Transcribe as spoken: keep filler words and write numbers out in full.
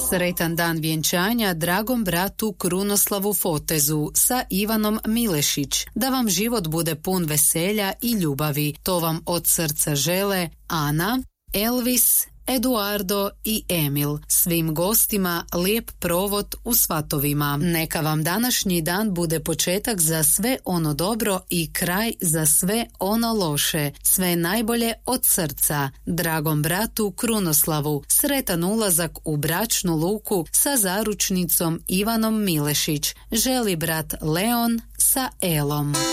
Sretan dan vjenčanja dragom bratu Krunoslavu Fotezu sa Ivanom Milešić. Da vam život bude pun veselja i ljubavi. To vam od srca žele Ana, Elvis, Eduardo i Emil. Svim gostima lijep provod u svatovima. Neka vam današnji dan bude početak za sve ono dobro i kraj za sve ono loše. Sve najbolje od srca. Dragom bratu Krunoslavu, sretan ulazak u bračnu luku sa zaručnicom Ivanom Milešić. Želi brat Leon sa Elom.